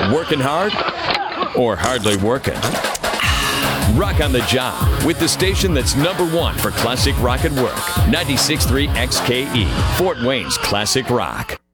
Working hard or hardly working? Rock on the job with the station that's #1 for classic rock at work. 96.3 XKE, Fort Wayne's Classic Rock.